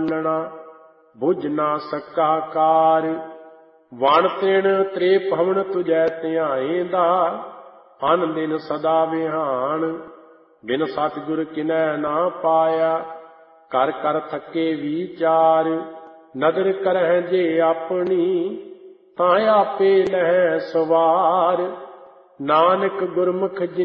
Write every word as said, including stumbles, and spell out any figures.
ਚਾਨਣਾ ਬੁਝ ਨਾ ਸਕਾ ਕਾਰ। ਵਣ ਤਿਣ ਤ੍ਰੇ ਭਵਨ ਤੁਜੈ ਧਿਆਏਂਦਾ ਅਨ ਦਿਨ ਸਦਾ ਵਿਹਾਨ। ਬਿਨ ਸਤਿਗੁਰ ਕਿਨੈ ਨਾ ਪਾਇਆ ਕਰ ਕਰ ਥੱਕੇ ਵਿਚਾਰ। ਨਦਰ ਕਰਹਿ ਜੇ ਆਪਣੀ ਤਾਂ ਆਪੇ ਲਹਿ ਸਵਾਰ। ਨਾਨਕ ਗੁਰਮੁਖ ਜਿਨ